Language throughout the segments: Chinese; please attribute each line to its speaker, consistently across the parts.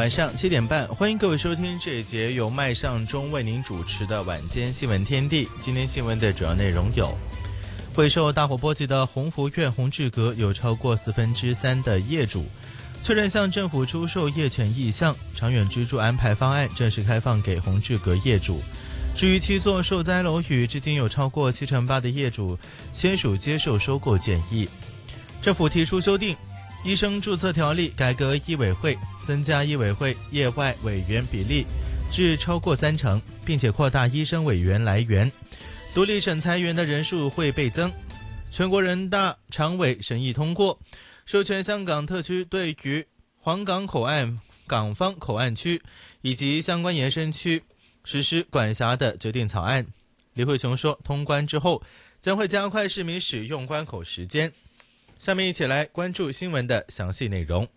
Speaker 1: 晚上7点半，欢迎各位收听这一节由麦尚中为您主持的晚间新闻天地。今天新闻的主要内容有：备受大火波及的鸿福苑宏志阁有超过3%的业主确认向政府出售业权意向，长远居住安排方案正式开放给宏志阁业主。至于7座受灾楼宇，至今有超过78%的业主签署接受收购建议。政府提出修订医生注册条例，改革医委会，增加医委会业外委员比例至超过30%，并且扩大医生委员来源，独立审裁员的人数会倍增。全国人大常委审议通过授权香港特区对于皇岗口岸、港方口岸区以及相关延伸区实施管辖的决定草案。李慧琼说，通关之后将会加快市民使用关口时间。下面一起来关注新闻的详细内容。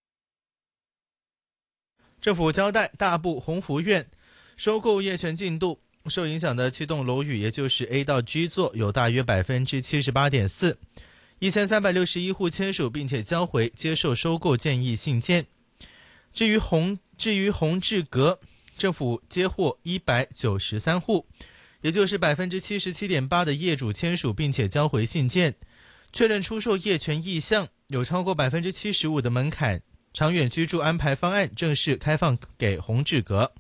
Speaker 1: 政府交代大埔鸿福苑收购业权进度，受影响的7栋楼宇，也就是 A 到 G 座，有大约 78.4%， 1361户签署并且交回接受收购建议信件。至于宏志阁，政府接获193户，也就是 77.8% 的业主签署并且交回信件，确认出售业权意向，有超过 75% 的门槛，长远居住安排方案正式开放给宏志阁。